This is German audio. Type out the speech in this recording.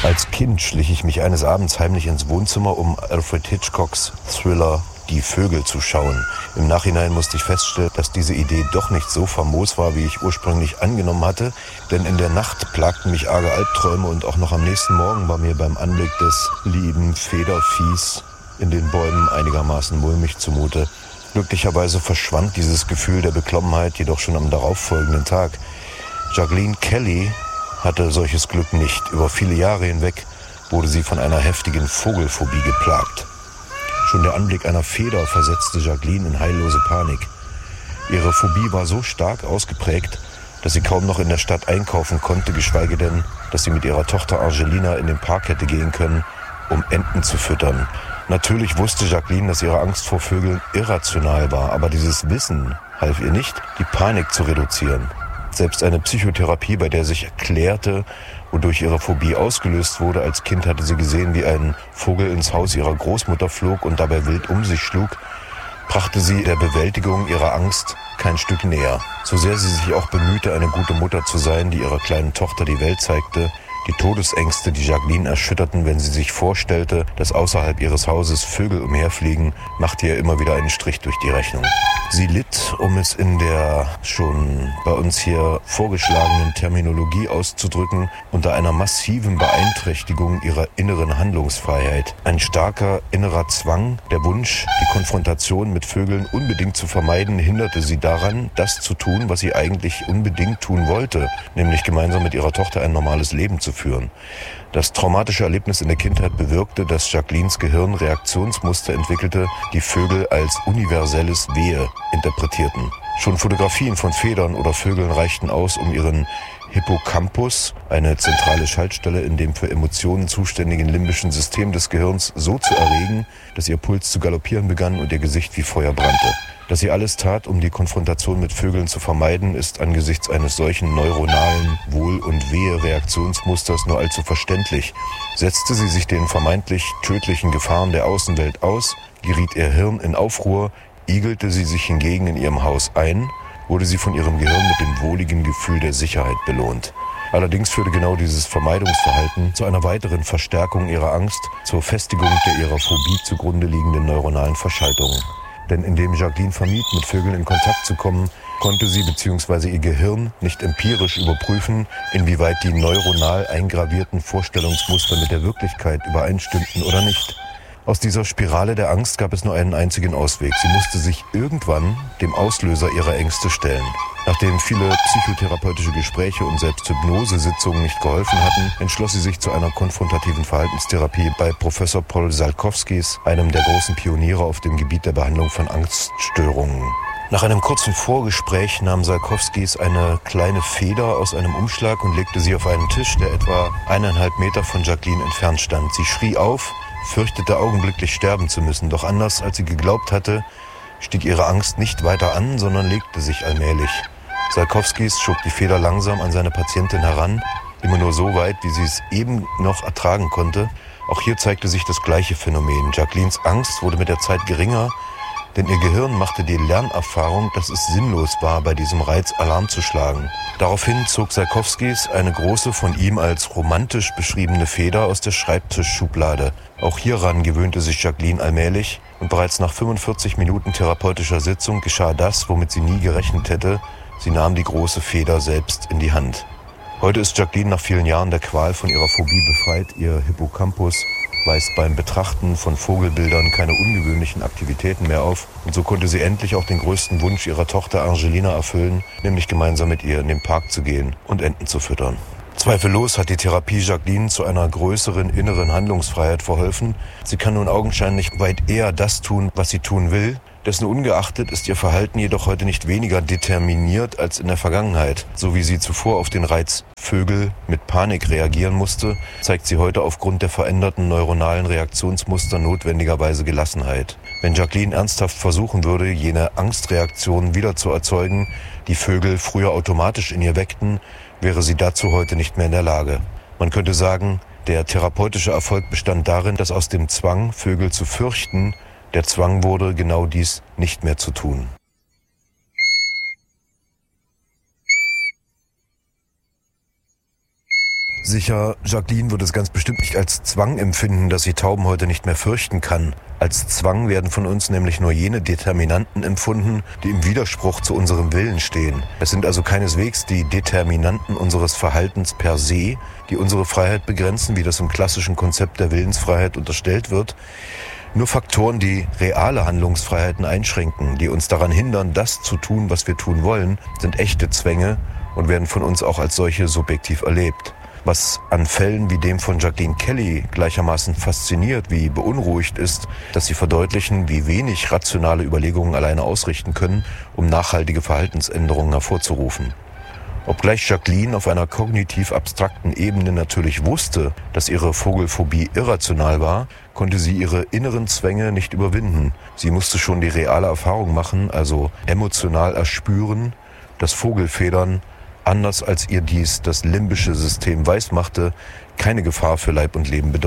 Als Kind schlich ich mich eines Abends heimlich ins Wohnzimmer, um Alfred Hitchcocks Thriller Die Vögel zu schauen. Im Nachhinein musste ich feststellen, dass diese Idee doch nicht so famos war, wie ich ursprünglich angenommen hatte, denn in der Nacht plagten mich arge Albträume und auch noch am nächsten Morgen war mir beim Anblick des lieben Federviehs in den Bäumen einigermaßen mulmig zumute. Glücklicherweise verschwand dieses Gefühl der Beklommenheit jedoch schon am darauffolgenden Tag. Jacqueline Kelly hatte solches Glück nicht. Über viele Jahre hinweg wurde sie von einer heftigen Vogelphobie geplagt. Schon der Anblick einer Feder versetzte Jacqueline in heillose Panik. Ihre Phobie war so stark ausgeprägt, dass sie kaum noch in der Stadt einkaufen konnte, geschweige denn, dass sie mit ihrer Tochter Angelina in den Park hätte gehen können, um Enten zu füttern. Natürlich wusste Jacqueline, dass ihre Angst vor Vögeln irrational war, aber dieses Wissen half ihr nicht, die Panik zu reduzieren. Selbst eine Psychotherapie, bei der sich erklärte, wodurch ihre Phobie ausgelöst wurde. Als Kind hatte sie gesehen, wie ein Vogel ins Haus ihrer Großmutter flog und dabei wild um sich schlug, brachte sie der Bewältigung ihrer Angst kein Stück näher. So sehr sie sich auch bemühte, eine gute Mutter zu sein, die ihrer kleinen Tochter die Welt zeigte, die Todesängste, die Jacqueline erschütterten, wenn sie sich vorstellte, dass außerhalb ihres Hauses Vögel umherfliegen, machte ihr immer wieder einen Strich durch die Rechnung. Sie litt, um es in der schon bei uns hier vorgeschlagenen Terminologie auszudrücken, unter einer massiven Beeinträchtigung ihrer inneren Handlungsfreiheit. Ein starker innerer Zwang, der Wunsch, die Konfrontation mit Vögeln unbedingt zu vermeiden, hinderte sie daran, das zu tun, was sie eigentlich unbedingt tun wollte, nämlich gemeinsam mit ihrer Tochter ein normales Leben zu führen. Das traumatische Erlebnis in der Kindheit bewirkte, dass Jacquelines Gehirn Reaktionsmuster entwickelte, die Vögel als universelles Wehe interpretierten. Schon Fotografien von Federn oder Vögeln reichten aus, um ihren Hippocampus, eine zentrale Schaltstelle in dem für Emotionen zuständigen limbischen System des Gehirns, so zu erregen, dass ihr Puls zu galoppieren begann und ihr Gesicht wie Feuer brannte. Dass sie alles tat, um die Konfrontation mit Vögeln zu vermeiden, ist angesichts eines solchen neuronalen Wohl- und Wehe-Reaktionsmusters nur allzu verständlich. Setzte sie sich den vermeintlich tödlichen Gefahren der Außenwelt aus, geriet ihr Hirn in Aufruhr, igelte sie sich hingegen in ihrem Haus ein, wurde sie von ihrem Gehirn mit dem wohligen Gefühl der Sicherheit belohnt. Allerdings führte genau dieses Vermeidungsverhalten zu einer weiteren Verstärkung ihrer Angst, zur Festigung der ihrer Phobie zugrunde liegenden neuronalen Verschaltungen. Denn indem Jacqueline vermied, mit Vögeln in Kontakt zu kommen, konnte sie bzw. ihr Gehirn nicht empirisch überprüfen, inwieweit die neuronal eingravierten Vorstellungsmuster mit der Wirklichkeit übereinstimmten oder nicht. Aus dieser Spirale der Angst gab es nur einen einzigen Ausweg. Sie musste sich irgendwann dem Auslöser ihrer Ängste stellen. Nachdem viele psychotherapeutische Gespräche und selbst Hypnosesitzungen nicht geholfen hatten, entschloss sie sich zu einer konfrontativen Verhaltenstherapie bei Professor Paul Salkowskis, einem der großen Pioniere auf dem Gebiet der Behandlung von Angststörungen. Nach einem kurzen Vorgespräch nahm Salkowskis eine kleine Feder aus einem Umschlag und legte sie auf einen Tisch, der etwa 1,5 Meter von Jacqueline entfernt stand. Sie schrie auf, fürchtete augenblicklich sterben zu müssen, doch anders als sie geglaubt hatte, stieg ihre Angst nicht weiter an, sondern legte sich allmählich. Salkowskis schob die Feder langsam an seine Patientin heran, immer nur so weit, wie sie es eben noch ertragen konnte. Auch hier zeigte sich das gleiche Phänomen. Jacquelines Angst wurde mit der Zeit geringer, denn ihr Gehirn machte die Lernerfahrung, dass es sinnlos war, bei diesem Reiz Alarm zu schlagen. Daraufhin zog Salkowskis eine große, von ihm als romantisch beschriebene Feder aus der Schreibtischschublade. Auch hieran gewöhnte sich Jacqueline allmählich und bereits nach 45 Minuten therapeutischer Sitzung geschah das, womit sie nie gerechnet hätte. Sie nahm die große Feder selbst in die Hand. Heute ist Jacqueline nach vielen Jahren der Qual von ihrer Phobie befreit. Ihr Hippocampus weist beim Betrachten von Vogelbildern keine ungewöhnlichen Aktivitäten mehr auf. Und so konnte sie endlich auch den größten Wunsch ihrer Tochter Angelina erfüllen, nämlich gemeinsam mit ihr in den Park zu gehen und Enten zu füttern. Zweifellos hat die Therapie Jacqueline zu einer größeren inneren Handlungsfreiheit verholfen. Sie kann nun augenscheinlich weit eher das tun, was sie tun will. Dessen ungeachtet ist ihr Verhalten jedoch heute nicht weniger determiniert als in der Vergangenheit. So wie sie zuvor auf den Reiz Vögel mit Panik reagieren musste, zeigt sie heute aufgrund der veränderten neuronalen Reaktionsmuster notwendigerweise Gelassenheit. Wenn Jacqueline ernsthaft versuchen würde, jene Angstreaktionen wieder zu erzeugen, die Vögel früher automatisch in ihr weckten, wäre sie dazu heute nicht mehr in der Lage. Man könnte sagen, der therapeutische Erfolg bestand darin, dass aus dem Zwang, Vögel zu fürchten, der Zwang wurde, genau dies nicht mehr zu tun. Sicher, Jacqueline würde es ganz bestimmt nicht als Zwang empfinden, dass sie Tauben heute nicht mehr fürchten kann. Als Zwang werden von uns nämlich nur jene Determinanten empfunden, die im Widerspruch zu unserem Willen stehen. Es sind also keineswegs die Determinanten unseres Verhaltens per se, die unsere Freiheit begrenzen, wie das im klassischen Konzept der Willensfreiheit unterstellt wird. Nur Faktoren, die reale Handlungsfreiheiten einschränken, die uns daran hindern, das zu tun, was wir tun wollen, sind echte Zwänge und werden von uns auch als solche subjektiv erlebt. Was an Fällen wie dem von Jacqueline Kelly gleichermaßen fasziniert wie beunruhigt ist, dass sie verdeutlichen, wie wenig rationale Überlegungen alleine ausrichten können, um nachhaltige Verhaltensänderungen hervorzurufen. Obgleich Jacqueline auf einer kognitiv abstrakten Ebene natürlich wusste, dass ihre Vogelphobie irrational war, konnte sie ihre inneren Zwänge nicht überwinden. Sie musste schon die reale Erfahrung machen, also emotional erspüren, dass Vogelfedern, anders als ihr dies das limbische System weismachte, keine Gefahr für Leib und Leben bedeuten.